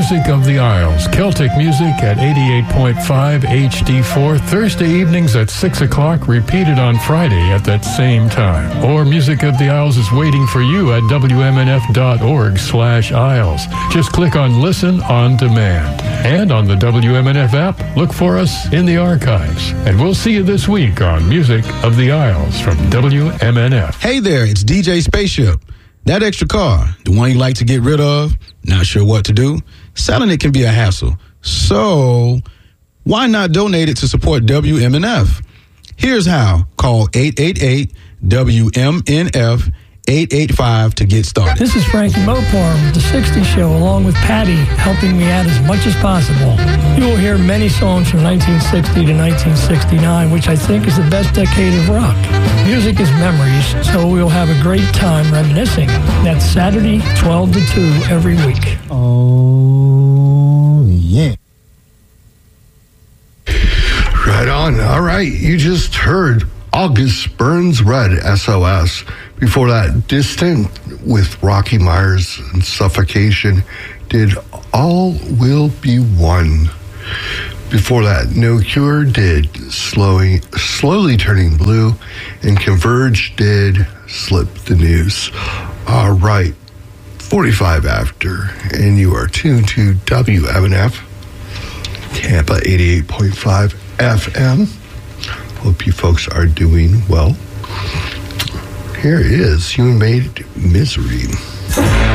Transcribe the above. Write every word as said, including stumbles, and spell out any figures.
Music of the Isles. Celtic music at eighty-eight point five H D four, Thursday evenings at six o'clock, repeated on Friday at that same time. Or Music of the Isles is waiting for you at W M N F dot org slash Isles. Just click on Listen on Demand. And on the W M N F app, look for us in the archives. And we'll see you this week on Music of the Isles from W M N F. Hey there, it's D J Spaceship. That extra car, the one you like to get rid of, not sure what to do? Selling it can be a hassle. So why not donate it to support W M N F? Here's how. Call eight eight eight W M N F eight eight five to get started. This is Frankie Mopar with The sixties Show, along with Patty, helping me out as much as possible. You will hear many songs from nineteen sixty to nineteen sixty-nine, which I think is the best decade of rock. Music is memories, so we'll have a great time reminiscing. That's Saturday, twelve to two every week. Oh, yeah. Right on. All right. You just heard August Burns Red, S O S. Before that, Distant with Rocky Myers and Suffocation did All Will Be One. Before that, No Cure did Slowly, Slowly Turning Blue, and Converge did Slip the News. All right, forty-five after, and you are tuned to W M N F, Tampa eighty-eight point five F M. Hope you folks are doing well. Here is Human Made Misery.